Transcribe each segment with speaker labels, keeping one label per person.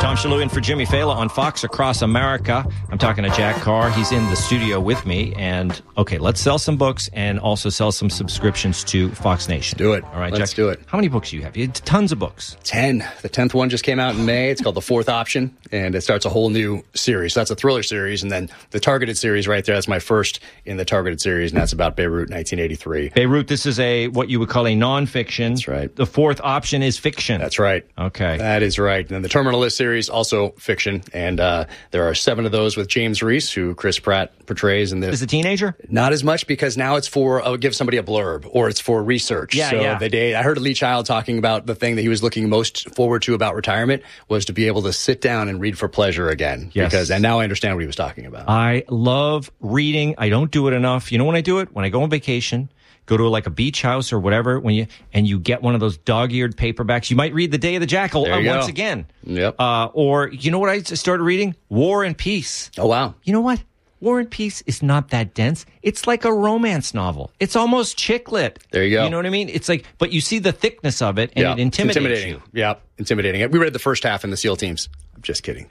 Speaker 1: Tom Shalhoub in for Jimmy Fallon on Fox Across America. I'm talking to Jack Carr. He's in the studio with me. And, okay, let's sell some books and also sell some subscriptions to Fox Nation.
Speaker 2: Do it.
Speaker 1: All right,
Speaker 2: Let's
Speaker 1: Jack.
Speaker 2: do it.
Speaker 1: How many books do you have? You have tons of books.
Speaker 2: 10. The 10th one just came out in May. It's called The Fourth Option, and it starts a whole new series. So that's a thriller series, and then the Targeted series right there, that's my first in the Targeted series, and that's about Beirut, 1983.
Speaker 1: Beirut, this is what you would call a nonfiction.
Speaker 2: That's right.
Speaker 1: The Fourth Option is fiction.
Speaker 2: That's right.
Speaker 1: Okay.
Speaker 2: That is right. And then the Terminal List series, also fiction, and there are 7 of those with James Reese, who Chris Pratt portrays in this.
Speaker 1: Is a teenager?
Speaker 2: Not as much, because now it's for give somebody a blurb, or it's for research.
Speaker 1: Yeah,
Speaker 2: so
Speaker 1: yeah.
Speaker 2: I heard Lee Child talking about the thing that he was looking most forward to about retirement was to be able to sit down and read for pleasure again.
Speaker 1: Yes.
Speaker 2: And now I understand what he was talking about.
Speaker 1: I love reading. I don't do it enough. You know when I do it? When I go on vacation, go to like a beach house or whatever, and you get one of those dog-eared paperbacks. You might read The Day of the Jackal once again.
Speaker 2: Yep.
Speaker 1: Or you know what I started reading? War and Peace.
Speaker 2: Oh, wow.
Speaker 1: You know what? War and Peace is not that dense. It's like a romance novel. It's almost chick lit.
Speaker 2: There you go.
Speaker 1: You know what I mean? It's like, but you see the thickness of it, and it intimidates you.
Speaker 2: Yeah, intimidating. We read the first half in the SEAL teams. I'm just kidding.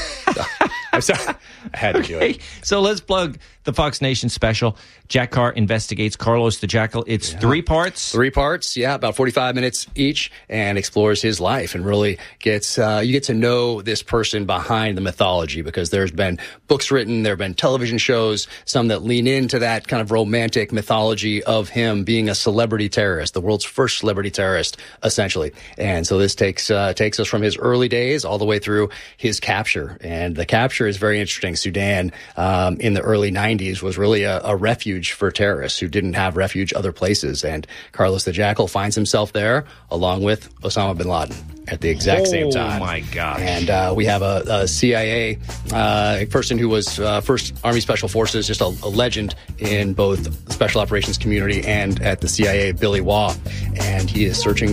Speaker 2: I'm sorry. I had to do it.
Speaker 1: So let's plug the Fox Nation special. Jack Carr investigates Carlos the Jackal. It's 3 parts.
Speaker 2: 3 parts, about 45 minutes each, and explores his life and really gets you get to know this person behind the mythology, because there's been books written, there have been television shows, some that lean into that kind of romantic mythology of him being a celebrity terrorist, the world's first celebrity terrorist, essentially. And so this takes us from his early days all the way through his capture. And the capture is very interesting. Sudan in the early 90s was really a refuge for terrorists who didn't have refuge other places. And Carlos the Jackal finds himself there along with Osama bin Laden at the exact same time.
Speaker 1: Oh, my gosh.
Speaker 2: And we have a CIA person who was first Army Special Forces, just a legend in both the special operations community and at the CIA, Billy Waugh. And he is searching